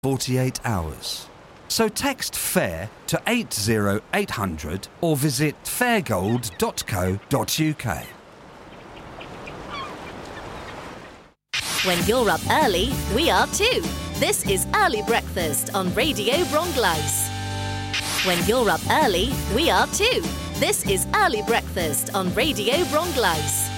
48 hours. So text FAIR to 80800 or visit fairgold.co.uk. When you're up early, we are too. This is Early Breakfast on Radio Bronglais. When you're up early, we are too. This is Early Breakfast on Radio Bronglais.